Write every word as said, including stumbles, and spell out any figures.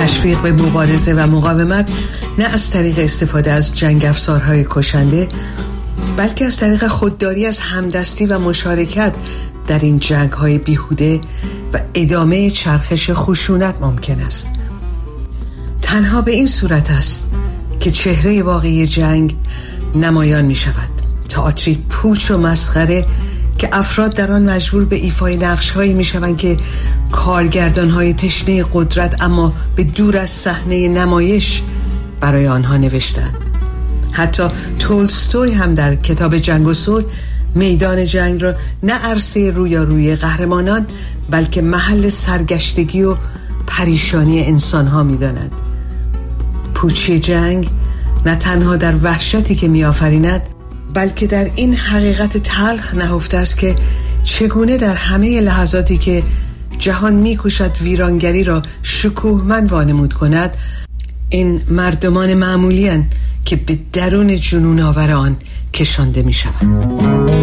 تشویق به مبارزه و مقاومت نه از طریق استفاده از جنگ افزارهای کشنده، بلکه از طریق خودداری از همدستی و مشارکت در این جنگ‌های بیهوده و ادامه چرخش خشونت ممکن است. تنها به این صورت است که چهره واقعی جنگ نمایان می شود. تئاتری پوچ و مسخره که افراد در آن مجبور به ایفای نقش‌هایی می شوند که کارگردان‌های تشنه قدرت اما به دور از صحنه نمایش برای آنها نوشتند. حتی تولستوی هم در کتاب جنگ و صلح میدان جنگ را نه عرصه رویارویی قهرمانان بلکه محل سرگشتگی و پریشانی انسان‌ها می‌داند. پوچی جنگ نه تنها در وحشتی که می‌آفریند بلکه در این حقیقت تلخ نهفته است که چگونه در همه لحظاتی که جهان می‌کوشد ویرانگری را شکوهمند وانمود کند، این مردمان معمولی اند که به درون جنون آور آن کشانده می‌شوند.